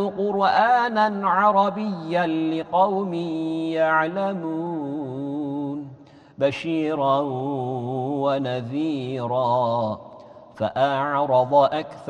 قرآنا عربيا لقوم يعلمون بشيرا ونذيرا فأعرض أكثر